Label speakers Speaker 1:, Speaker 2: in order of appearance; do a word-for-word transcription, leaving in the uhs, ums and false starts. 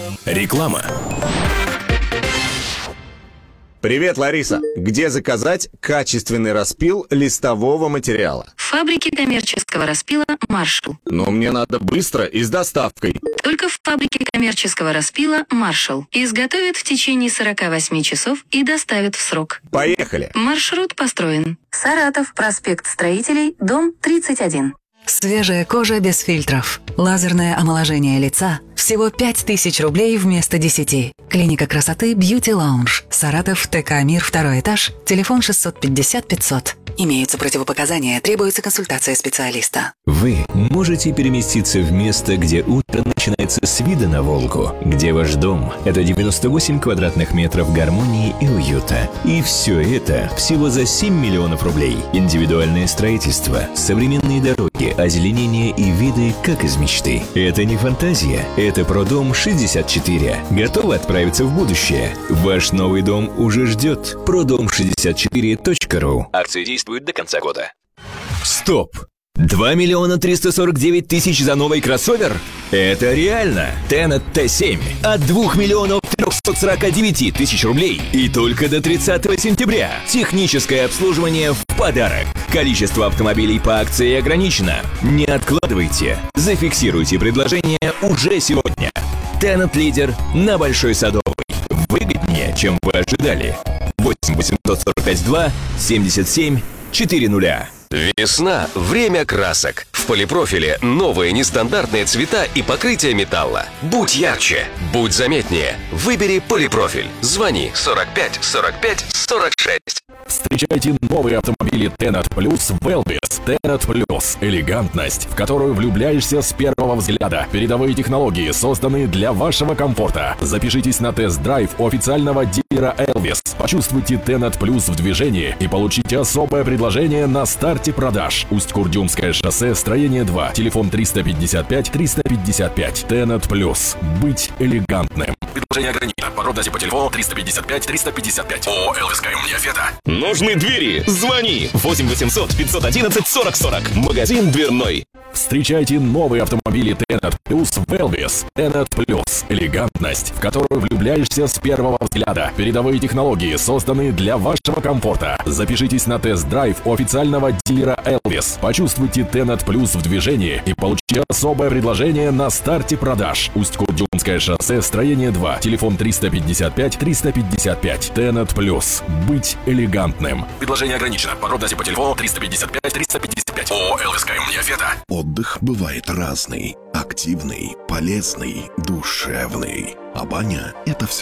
Speaker 1: Реклама.
Speaker 2: Привет, Лариса. Где заказать качественный распил листового материала?
Speaker 3: В фабрике коммерческого распила «Маршал».
Speaker 2: Но мне надо быстро и с доставкой.
Speaker 3: Только в фабрике коммерческого распила «Маршал». Изготовят в течение сорока восьми часов и доставят в срок.
Speaker 2: Поехали.
Speaker 3: Маршрут построен. Саратов, проспект Строителей, дом тридцать один.
Speaker 4: Свежая кожа без фильтров. Лазерное омоложение лица. Всего пять тысяч рублей вместо десяти. Клиника красоты Beauty Lounge. Саратов, ТК «Мир», второй этаж. Телефон шестьсот пятьдесят пятьсот. Имеются противопоказания, требуется консультация специалиста.
Speaker 1: Вы можете переместиться в место, где утро начинается с вида на Волгу, где ваш дом – это девяносто восемь квадратных метров гармонии и уюта. И все это всего за семь миллионов рублей. Индивидуальное строительство, современные дороги, озеленение и виды, как из мечты. Это не фантазия, это Продом шестьдесят четыре. Готовы отправиться в будущее? Ваш новый дом уже ждет. продом шестьдесят четыре точка ру. Акции действуют до конца года. Стоп! два миллиона триста сорок девять тысяч за новый кроссовер? Это реально! Tenet Т семь от двух миллионов трехсот сорока девяти тысяч рублей и только до тридцатого сентября. Техническое обслуживание в подарок. Количество автомобилей по акции ограничено. Не откладывайте. Зафиксируйте предложение уже сегодня. Tenet лидер на Большой Садовой. Выгоднее, чем вы ожидали. восемь восемьсот сорок пять два семьдесят семь четыре нуля.
Speaker 5: Весна – время красок. В полипрофиле новые нестандартные цвета и покрытие металла. Будь ярче, будь заметнее. Выбери полипрофиль. Звони сорок пять сорок пять сорок шесть.
Speaker 6: Встречайте новые автомобили Tenet Plus в Elvis. Tenet Plus – элегантность, в которую влюбляешься с первого взгляда. Передовые технологии, созданные для вашего комфорта. Запишитесь на тест-драйв у официального дилера Elvis. Почувствуйте Tenet Plus в движении и получите особое предложение на старте продаж. Усть-Курдюмское шоссе, строение два. Телефон триста пятьдесят пять триста пятьдесят пять. Tenet Plus. Быть элегантным. Предложение ограничено. Подробности по телефону триста пятьдесят пять триста пятьдесят пять. ООО ЛСК «Умния Фета».
Speaker 1: Нужны двери? Звони восемь восемьсот пятьсот одиннадцать сорок сорок. Магазин дверной.
Speaker 6: Встречайте новые автомобили Tenet Plus в Elvis. Tenet Plus – элегантность, в которую влюбляешься с первого взгляда. Передовые технологии, созданные для вашего комфорта. Запишитесь на тест-драйв у официального дилера Elvis. Почувствуйте Tenet Plus в движении и получите особое предложение на старте продаж. Усть-Курдюмское шоссе, строение два. Телефон триста пятьдесят пять триста пятьдесят пять. Tenet Plus. Быть элегантным. Предложение ограничено. Подробности по телефону триста пятьдесят пять триста пятьдесят пять. ООО ЛСК «Умния Фета».
Speaker 7: Отдых бывает разный. Активный, полезный, душевный. А баня – это все.